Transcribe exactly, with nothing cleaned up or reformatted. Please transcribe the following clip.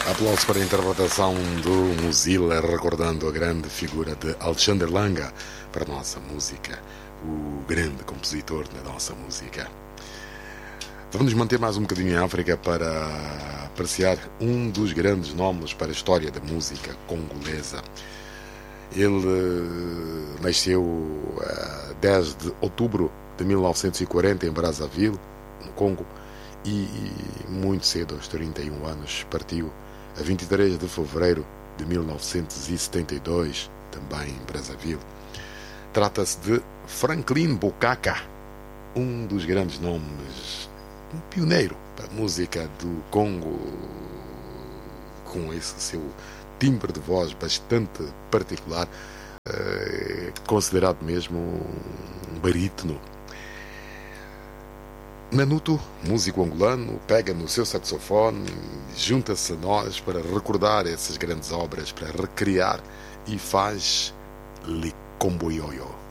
Aplausos para a interpretação do Mozilla, recordando a grande figura de Alexander Langa para a nossa música, o grande compositor da nossa música. Vamos nos manter mais um bocadinho em África para apreciar um dos grandes nomes para a história da música congolesa. Ele nasceu a dez de outubro de mil novecentos e quarenta em Brazzaville, no Congo, e muito cedo, aos trinta e um anos, partiu a vinte e três de fevereiro de mil novecentos e setenta e dois, também em Brazzaville. Trata-se de Franklin Bokaka, um dos grandes nomes, um pioneiro da música do Congo, com esse seu timbre de voz bastante particular, eh, considerado mesmo um barítono. Nanuto, músico angolano, pega no seu saxofone, junta-se a nós para recordar essas grandes obras, para recriar, e faz Le Comboyoyo.